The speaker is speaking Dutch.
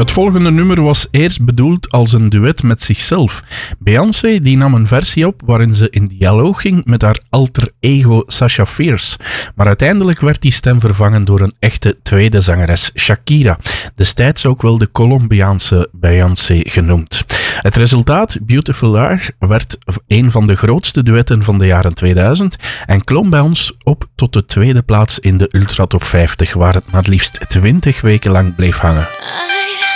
Het volgende nummer was eerst bedoeld als een duet met zichzelf. Beyoncé die nam een versie op waarin ze in dialoog ging met haar alter ego Sasha Fierce. Maar uiteindelijk werd die stem vervangen door een echte tweede zangeres, Shakira. Destijds ook wel de Colombiaanse Beyoncé genoemd. Het resultaat, Beautiful Liar, werd een van de grootste duetten van de jaren 2000 en klom bij ons op tot de tweede plaats in de Ultra Top 50, waar het maar liefst 20 weken lang bleef hangen.